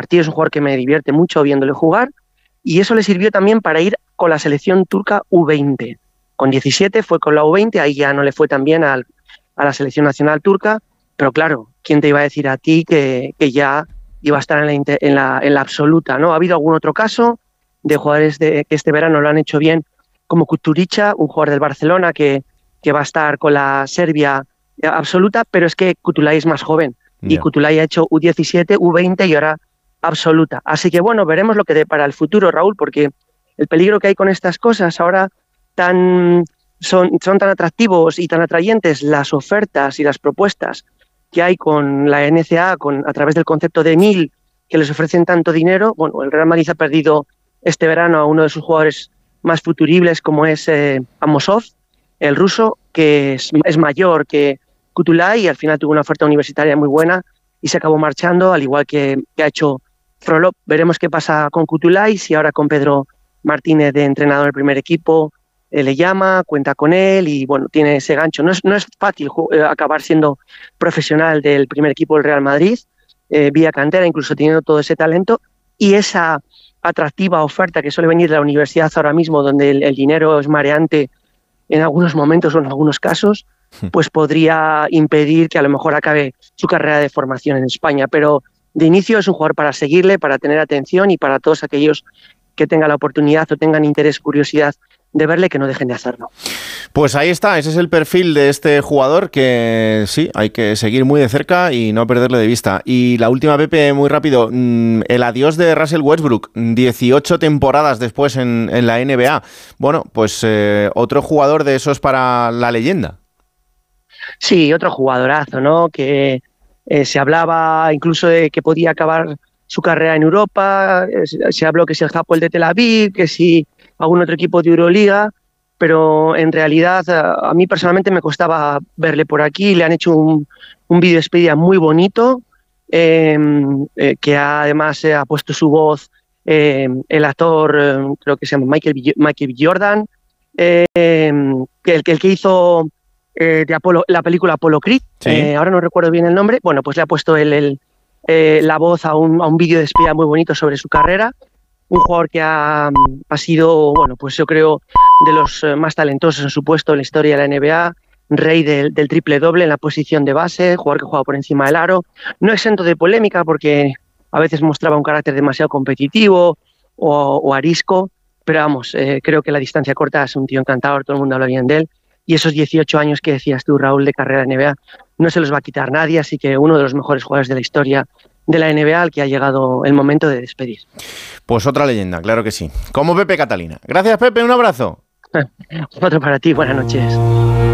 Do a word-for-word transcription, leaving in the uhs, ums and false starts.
Martí es un jugador que me divierte mucho viéndole jugar, y eso le sirvió también para ir con la selección turca U veinte. Con diecisiete fue con la U veinte, ahí ya no le fue tan bien al, a la selección nacional turca, pero claro, ¿quién te iba a decir a ti que, que ya iba a estar en la, en, la, en la absoluta, ¿no? Ha habido algún otro caso de jugadores de, que este verano lo han hecho bien, como Kusturica, un jugador del Barcelona que, que va a estar con la Serbia absoluta, pero es que Kutulay es más joven, yeah. y Kutulay ha hecho U diecisiete, U veinte y ahora absoluta. Así que bueno, veremos lo que depara el futuro, Raúl, porque el peligro que hay con estas cosas ahora tan, son, son tan atractivos y tan atrayentes las ofertas y las propuestas que hay con la N C A A, con, a través del concepto de mil, que les ofrecen tanto dinero. Bueno, el Real Madrid ha perdido este verano a uno de sus jugadores más futuribles, como es eh, Amosov, el ruso, que es, es mayor que Kutulay, y al final tuvo una oferta universitaria muy buena y se acabó marchando, al igual que, que ha hecho Frolov. Veremos qué pasa con Kutulay, si ahora con Pedro Martínez de entrenador del primer equipo eh, le llama, cuenta con él y bueno, tiene ese gancho. No es, no es fácil eh, acabar siendo profesional del primer equipo del Real Madrid, eh, vía cantera, incluso teniendo todo ese talento y esa atractiva oferta que suele venir de la universidad ahora mismo, donde el, el dinero es mareante en algunos momentos o en algunos casos, pues podría impedir que a lo mejor acabe su carrera de formación en España. Pero de inicio es un jugador para seguirle, para tener atención y para todos aquellos que tengan la oportunidad o tengan interés, curiosidad de verle, que no dejen de hacerlo. Pues ahí está, ese es el perfil de este jugador que sí, hay que seguir muy de cerca y no perderle de vista. Y la última, Pepe, muy rápido, el adiós de Russell Westbrook, dieciocho temporadas después en, en la N B A. Bueno, pues eh, otro jugador de esos para la leyenda. Sí, otro jugadorazo, ¿no? Que eh, se hablaba incluso de que podía acabar su carrera en Europa, eh, se habló que si el Hapoel de Tel Aviv, que si algún otro equipo de Euroliga, pero en realidad a, a mí personalmente me costaba verle por aquí. Le han hecho un, un vídeo despedida muy bonito, eh, eh, que ha, además eh, ha puesto su voz eh, el actor, eh, creo que se llama Michael, B. Michael B. Jordan, eh, que el, el que hizo eh, de Apolo, la película Apollo Creed, sí. eh, ahora no recuerdo bien el nombre, bueno, pues le ha puesto el, el, eh, la voz a un, a un vídeo de despedida muy bonito sobre su carrera. Un jugador que ha, ha sido, bueno, pues yo creo, de los más talentosos en su puesto en la historia de la N B A, rey del, del triple doble en la posición de base, jugador que juega por encima del aro, no exento de polémica porque a veces mostraba un carácter demasiado competitivo o, o arisco, pero vamos, eh, creo que la distancia corta es un tío encantador, todo el mundo habla bien de él, y esos dieciocho años que decías tú, Raúl, de carrera N B A, no se los va a quitar nadie, así que uno de los mejores jugadores de la historia de la N B A al que ha llegado el momento de despedir. Pues otra leyenda, claro que sí. Como Pepe Catalina. Gracias, Pepe, un abrazo. Otro para ti, buenas noches.